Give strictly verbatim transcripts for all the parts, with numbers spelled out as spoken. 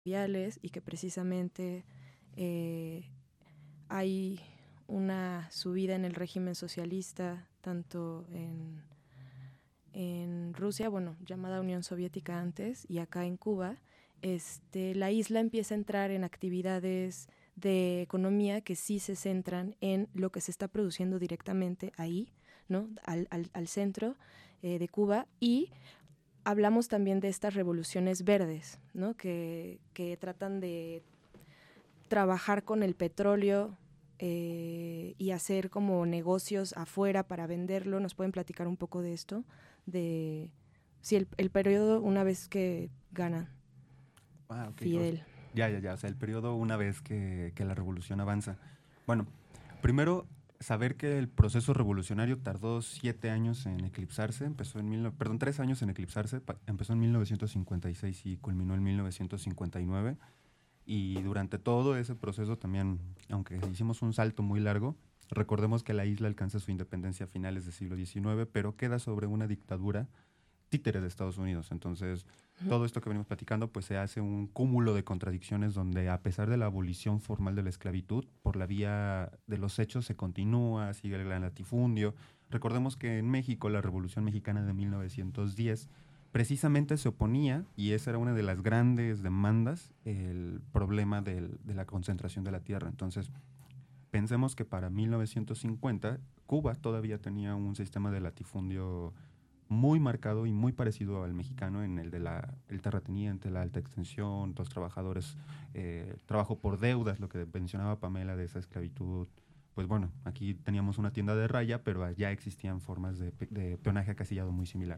y que precisamente eh, hay una subida en el régimen socialista, tanto en, en Rusia, bueno, llamada Unión Soviética antes, y acá en Cuba. Este, la isla empieza a entrar en actividades de economía que sí se centran en lo que se está produciendo directamente ahí, ¿no? al, al, al centro eh, de Cuba, y hablamos también de estas revoluciones verdes, ¿no? que, que tratan de trabajar con el petróleo eh, y hacer como negocios afuera para venderlo. ¿Nos pueden platicar un poco de esto? De sí, el, el periodo una vez que gana Ah, ok. O s- Fidel. ya, ya, ya. O sea, el periodo una vez que, que la revolución avanza. Bueno, primero, saber que el proceso revolucionario tardó siete años en eclipsarse. Empezó en mil, no- perdón, tres años en eclipsarse. pa- Empezó en mil novecientos cincuenta y seis y culminó en mil novecientos cincuenta y nueve. Y durante todo ese proceso también, aunque hicimos un salto muy largo, recordemos que la isla alcanza su independencia a finales del siglo diecinueve, pero queda sobre una dictadura títere de Estados Unidos. Entonces, todo esto que venimos platicando, pues se hace un cúmulo de contradicciones donde, a pesar de la abolición formal de la esclavitud, por la vía de los hechos se continúa, sigue el gran latifundio. Recordemos que en México, la Revolución Mexicana de mil novecientos diez precisamente se oponía, y esa era una de las grandes demandas, el problema del- de la concentración de la tierra. Entonces, pensemos que para mil novecientos cincuenta, Cuba todavía tenía un sistema de latifundio muy marcado y muy parecido al mexicano en el de la, el terrateniente, la alta extensión, los trabajadores, eh, trabajo por deudas, lo que mencionaba Pamela de esa esclavitud. Pues bueno, aquí teníamos una tienda de raya, pero allá existían formas de, pe- de peonaje acasillado muy similar.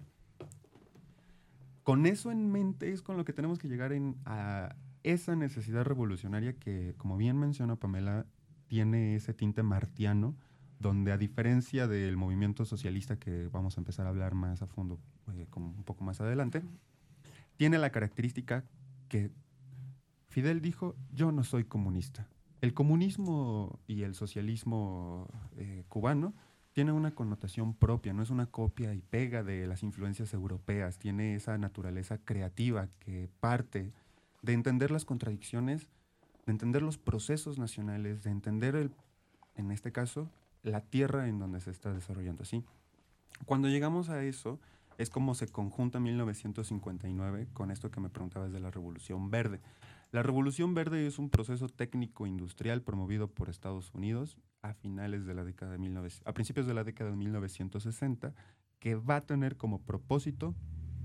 Con eso en mente es con lo que tenemos que llegar en, a esa necesidad revolucionaria que, como bien menciona Pamela, tiene ese tinte martiano, donde, a diferencia del movimiento socialista que vamos a empezar a hablar más a fondo, eh, como un poco más adelante, tiene la característica que Fidel dijo: yo no soy comunista. El comunismo y el socialismo eh, cubano tiene una connotación propia, no es una copia y pega de las influencias europeas, tiene esa naturaleza creativa que parte de entender las contradicciones, de entender los procesos nacionales, de entender, el, en este caso, la tierra en donde se está desarrollando. Así, cuando llegamos a eso, es como se conjunta mil novecientos cincuenta y nueve con esto que me preguntabas de la Revolución Verde. La Revolución Verde es un proceso técnico-industrial promovido por Estados Unidos a finales de la década de mil novecientos, a principios de la década de mil novecientos sesenta, que va a tener como propósito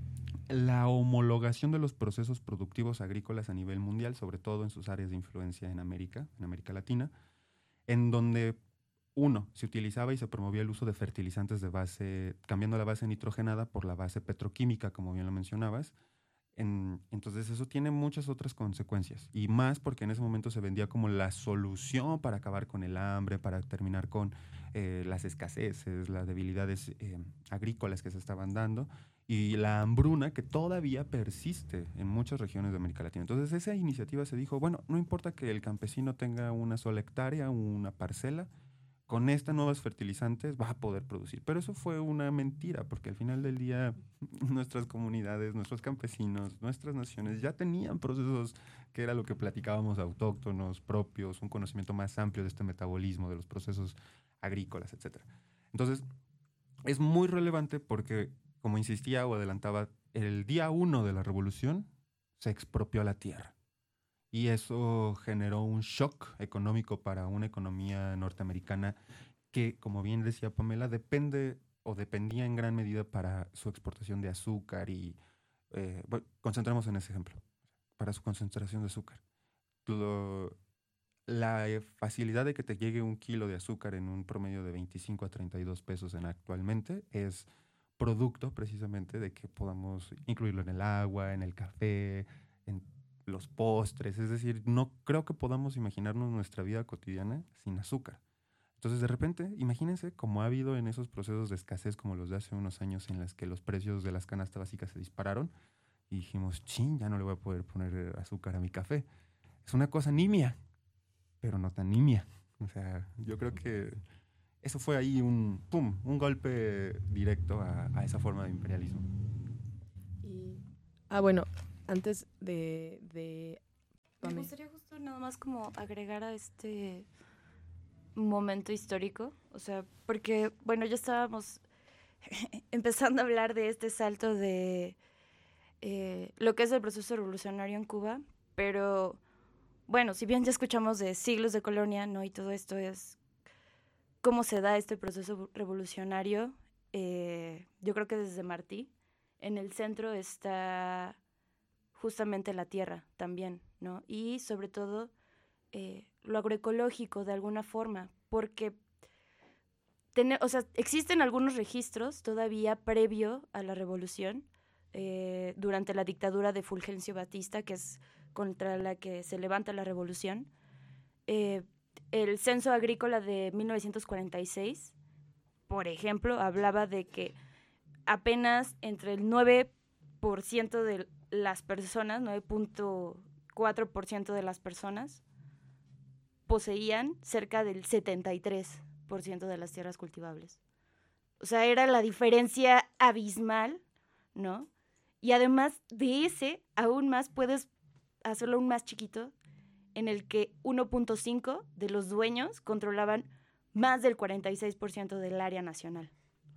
la homologación de los procesos productivos agrícolas a nivel mundial, sobre todo en sus áreas de influencia en América, en América Latina, en donde, uno, se utilizaba y se promovía el uso de fertilizantes de base, cambiando la base nitrogenada por la base petroquímica, como bien lo mencionabas. En, entonces eso tiene muchas otras consecuencias, y más porque en ese momento se vendía como la solución para acabar con el hambre, para terminar con eh, las escaseces, las debilidades eh, agrícolas que se estaban dando, y la hambruna que todavía persiste en muchas regiones de América Latina. Entonces esa iniciativa se dijo: bueno, no importa que el campesino tenga una sola hectárea, una parcela, con estas nuevas fertilizantes va a poder producir. Pero eso fue una mentira, porque al final del día nuestras comunidades, nuestros campesinos, nuestras naciones ya tenían procesos que era lo que platicábamos, autóctonos, propios, un conocimiento más amplio de este metabolismo, de los procesos agrícolas, etcétera. Entonces, es muy relevante porque, como insistía o adelantaba, el día uno de la revolución se expropió la tierra. Y eso generó un shock económico para una economía norteamericana que, como bien decía Pamela, depende o dependía en gran medida para su exportación de azúcar y, eh, bueno, concentramos en ese ejemplo, para su concentración de azúcar. Lo- la eh, facilidad de que te llegue un kilo de azúcar en un promedio de veinticinco a treinta y dos pesos en actualmente es producto precisamente de que podamos incluirlo en el agua, en el café, en los postres. Es decir, no creo que podamos imaginarnos nuestra vida cotidiana sin azúcar. Entonces, de repente, imagínense cómo ha habido en esos procesos de escasez como los de hace unos años, en las que los precios de las canastas básicas se dispararon y dijimos: chin, ya no le voy a poder poner eh, azúcar a mi café. Es una cosa nimia, pero no tan nimia. O sea, yo creo que eso fue ahí un, pum, un golpe directo a, a esa forma de imperialismo. Y, ah, bueno, antes de, de Me gustaría justo nada más como agregar a este momento histórico, o sea, porque, bueno, ya estábamos empezando a hablar de este salto de eh, lo que es el proceso revolucionario en Cuba, pero, bueno, si bien ya escuchamos de siglos de colonia, ¿no? Y todo esto es cómo se da este proceso revolucionario, eh, yo creo que desde Martí, en el centro está justamente la tierra también, ¿no? Y sobre todo eh, lo agroecológico de alguna forma, porque tener, o sea, existen algunos registros todavía previo a la revolución, eh, durante la dictadura de Fulgencio Batista, que es contra la que se levanta la revolución. Eh, el censo agrícola de mil novecientos cuarenta y seis, por ejemplo, hablaba de que apenas entre el nueve por ciento de las personas, nueve punto cuatro por ciento de las personas, poseían cerca del setenta y tres por ciento de las tierras cultivables. O sea, era la diferencia abismal, ¿no? Y además de ese, aún más puedes hacerlo aún más chiquito, en el que uno punto cinco de los dueños controlaban más del cuarenta y seis por ciento del área nacional.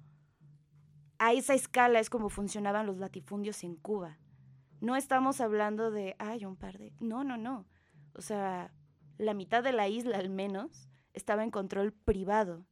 A esa escala es como funcionaban los latifundios en Cuba. No estamos hablando de, ay, un par de... No, no, no. O sea, la mitad de la isla al menos estaba en control privado.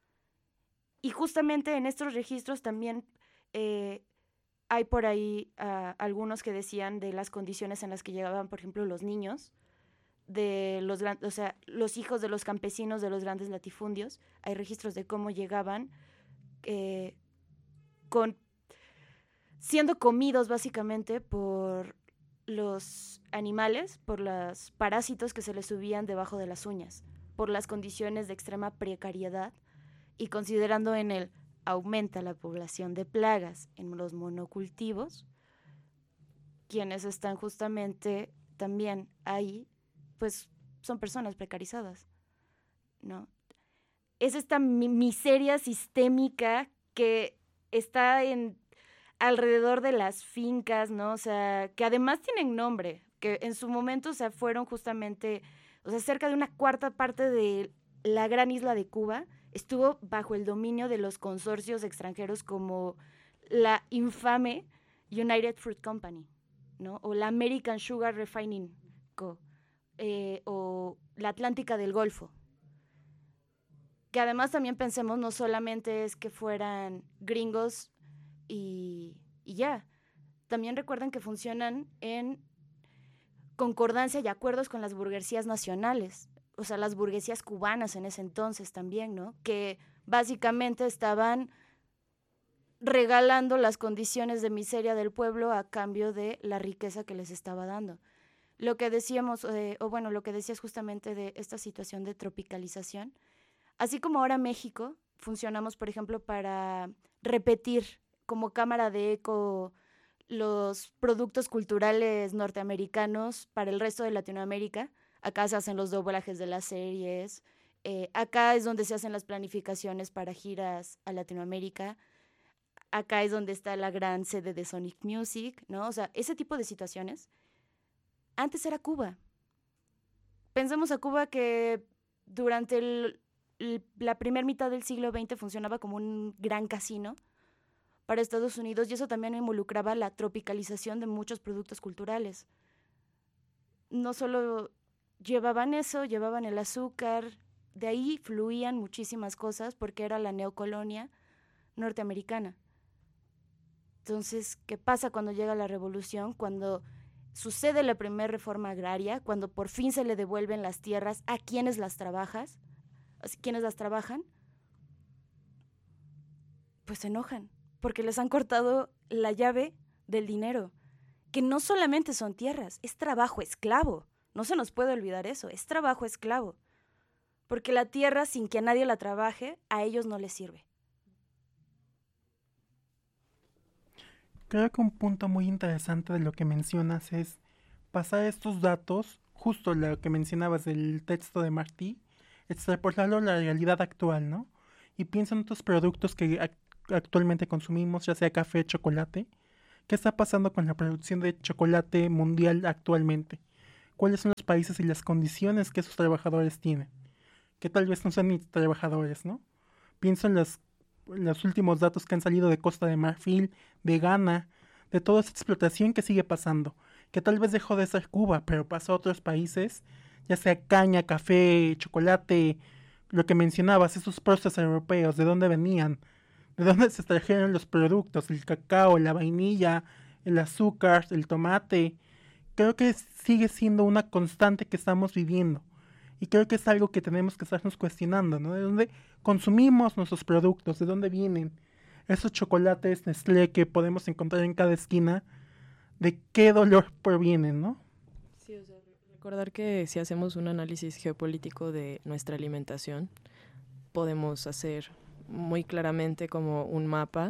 Y justamente en estos registros también eh, hay por ahí uh, algunos que decían de las condiciones en las que llegaban, por ejemplo, los niños, de los, o sea, los hijos de los campesinos de los grandes latifundios. Hay registros de cómo llegaban eh, con, siendo comidos básicamente por los animales, por los parásitos que se les subían debajo de las uñas, por las condiciones de extrema precariedad, y considerando en el aumenta la población de plagas en los monocultivos, quienes están justamente también ahí, pues son personas precarizadas, ¿no? Es esta mi- miseria sistémica que está en alrededor de las fincas, ¿no? O sea, que además tienen nombre, que en su momento, o sea, fueron justamente, o sea, cerca de una cuarta parte de la gran isla de Cuba estuvo bajo el dominio de los consorcios extranjeros como la infame United Fruit Company, ¿no? O la American Sugar Refining Co., eh, o la Atlántica del Golfo. Que además también pensemos, no solamente es que fueran gringos y, y ya. También recuerden que funcionan en concordancia y acuerdos con las burguesías nacionales, o sea, las burguesías cubanas en ese entonces también, ¿no? Que básicamente estaban regalando las condiciones de miseria del pueblo a cambio de la riqueza que les estaba dando. Lo que decíamos, eh, o bueno, lo que decías justamente de esta situación de tropicalización, así como ahora México, funcionamos, por ejemplo, para repetir como cámara de eco los productos culturales norteamericanos para el resto de Latinoamérica. Acá se hacen los doblajes de las series, eh, acá es donde se hacen las planificaciones para giras a Latinoamérica, acá es donde está la gran sede de Sonic Music, ¿no? O sea, ese tipo de situaciones. Antes era Cuba. Pensemos a Cuba que durante el, el, la primera mitad del siglo veinte funcionaba como un gran casino para Estados Unidos, y eso también involucraba la tropicalización de muchos productos culturales. No solo llevaban eso, llevaban el azúcar, de ahí fluían muchísimas cosas porque era la neocolonia norteamericana. Entonces, ¿qué pasa cuando llega la revolución? Cuando sucede la primera reforma agraria, cuando por fin se le devuelven las tierras a quienes las trabajas, quienes las trabajan, pues se enojan, porque les han cortado la llave del dinero, que no solamente son tierras, es trabajo esclavo. No se nos puede olvidar eso, es trabajo esclavo. Porque la tierra, sin que nadie la trabaje, a ellos no les sirve. Creo que un punto muy interesante de lo que mencionas es pasar estos datos, justo lo que mencionabas del texto de Martí, extrapolarlo a la realidad actual, ¿no? Y piensa en otros productos que ac- actualmente consumimos, ya sea café, chocolate. ¿Qué está pasando con la producción de chocolate mundial actualmente? ¿Cuáles son los países y las condiciones que esos trabajadores tienen, que tal vez no sean ni trabajadores, ¿no? Pienso en los, los últimos datos que han salido de Costa de Marfil, de Ghana, de toda esa explotación que sigue pasando, que tal vez dejó de ser Cuba, pero pasó a otros países, ya sea caña, café, chocolate, lo que mencionabas, esos próceres europeos, de dónde venían, de dónde se extrajeron los productos, el cacao, la vainilla, el azúcar, el tomate. Creo que sigue siendo una constante que estamos viviendo. Y creo que es algo que tenemos que estarnos cuestionando, ¿no? De dónde consumimos nuestros productos, de dónde vienen esos chocolates Nestlé que podemos encontrar en cada esquina, de qué dolor provienen, ¿no? Sí, o sea, recordar que si hacemos un análisis geopolítico de nuestra alimentación, podemos hacer muy claramente como un mapa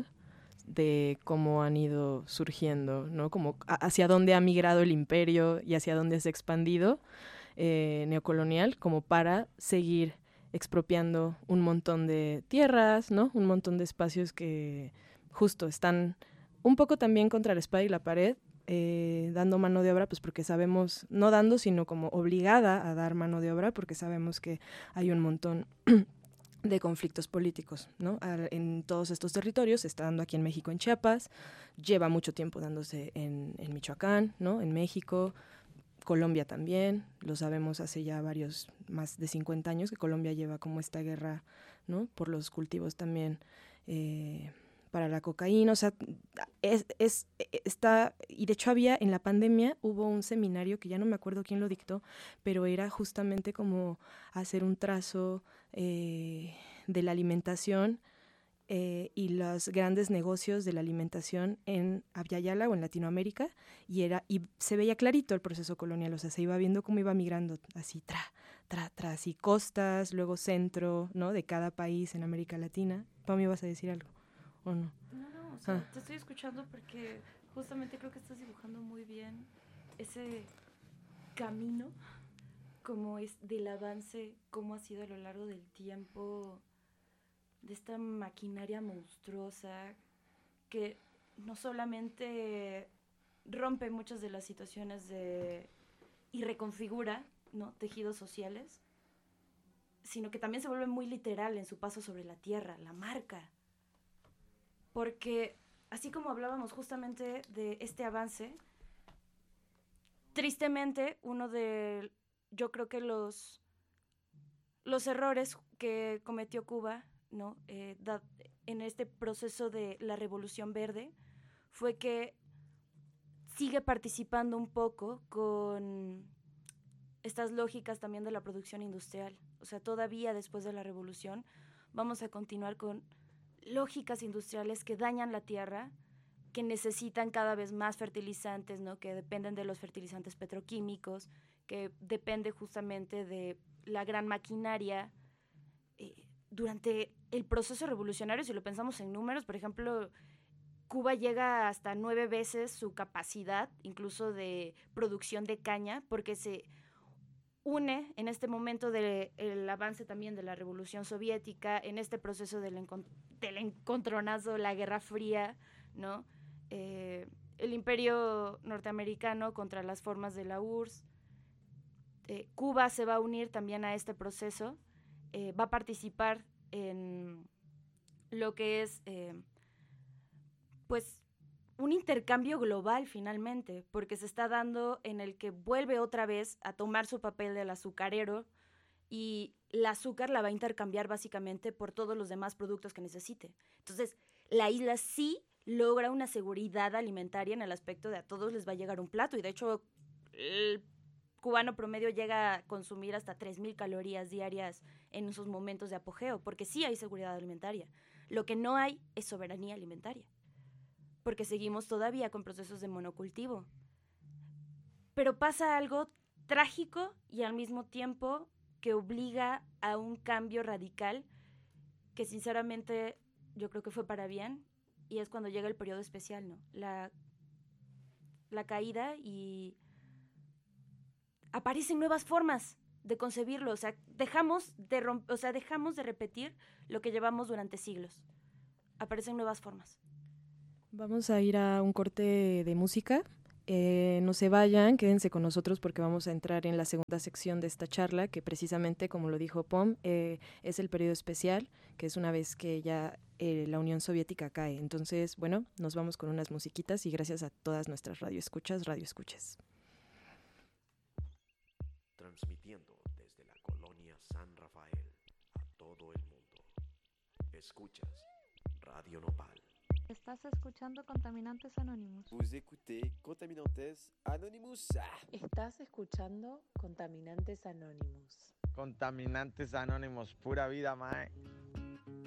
de cómo han ido surgiendo, ¿no? Como hacia dónde ha migrado el imperio y hacia dónde se ha expandido eh, neocolonial, como para seguir expropiando un montón de tierras, ¿no? Un montón de espacios que justo están un poco también contra la espada y la pared, eh, dando mano de obra, pues porque sabemos, no dando, sino como obligada a dar mano de obra, porque sabemos que hay un montón de conflictos políticos, ¿no? En todos estos territorios, se está dando aquí en México, en Chiapas, lleva mucho tiempo dándose en, en Michoacán, ¿no? En México, Colombia también, lo sabemos hace ya varios, más de cincuenta años, que Colombia lleva como esta guerra, ¿no? Por los cultivos también eh, para la cocaína, o sea, es, es, está, y de hecho había, en la pandemia hubo un seminario que ya no me acuerdo quién lo dictó, pero era justamente como hacer un trazo eh, de la alimentación eh, y los grandes negocios de la alimentación en Avyala o en Latinoamérica, y era y se veía clarito el proceso colonial, o sea, se iba viendo cómo iba migrando así, tra, tra, tra, así costas, luego centro, ¿no? De cada país en América Latina. Pau, ¿me ibas a decir algo? ¿O no? No, no, o sea, Ah. te estoy escuchando porque justamente creo que estás dibujando muy bien ese camino, como es del avance, cómo ha sido a lo largo del tiempo, de esta maquinaria monstruosa que no solamente rompe muchas de las situaciones de y reconfigura, ¿no? Tejidos sociales, sino que también se vuelve muy literal en su paso sobre la tierra, la marca. Porque así como hablábamos justamente de este avance, tristemente uno de, yo creo que los, los errores que cometió Cuba, ¿no? eh, da, en este proceso de la Revolución Verde fue que sigue participando un poco con estas lógicas también de la producción industrial. O sea, todavía después de la Revolución vamos a continuar con lógicas industriales que dañan la tierra, que necesitan cada vez más fertilizantes, ¿no? Que dependen de los fertilizantes petroquímicos, que depende justamente de la gran maquinaria. Eh, durante el proceso revolucionario, si lo pensamos en números, por ejemplo, Cuba llega hasta nueve veces su capacidad, incluso de producción de caña, porque se une en este momento del avance también de la Revolución Soviética, en este proceso del, encont- del encontronazo, la Guerra Fría, ¿no? Eh, el imperio norteamericano contra las formas de la U R S S. Eh, Cuba se va a unir también a este proceso, eh, va a participar en lo que es, eh, pues, un intercambio global finalmente, porque se está dando en el que vuelve otra vez a tomar su papel del azucarero y el azúcar la va a intercambiar básicamente por todos los demás productos que necesite. Entonces, la isla sí logra una seguridad alimentaria en el aspecto de a todos les va a llegar un plato, y de hecho el cubano promedio llega a consumir hasta tres mil calorías diarias en esos momentos de apogeo, porque sí hay seguridad alimentaria. Lo que no hay es soberanía alimentaria, porque seguimos todavía con procesos de monocultivo. Pero pasa algo trágico y al mismo tiempo que obliga a un cambio radical que sinceramente yo creo que fue para bien, y es cuando llega el periodo especial, ¿no? La, la caída, y aparecen nuevas formas de concebirlo, o sea, dejamos de romp- o sea, dejamos de repetir lo que llevamos durante siglos. Aparecen nuevas formas. Vamos a ir a un corte de música Eh, no se vayan, quédense con nosotros porque vamos a entrar en la segunda sección de esta charla, que precisamente, como lo dijo Pom, eh, es el periodo especial, que es una vez que ya eh, la Unión Soviética cae. Entonces, bueno, nos vamos con unas musiquitas y gracias a todas nuestras radioescuchas, radioescuches. Transmitiendo desde la colonia San Rafael a todo el mundo. Escuchas Radio Nopal. Estás escuchando Contaminantes Anonymous. Vous écoutez Contaminantes Anonymous. Estás escuchando Contaminantes Anonymous. Contaminantes Anónimos, pura vida, mae.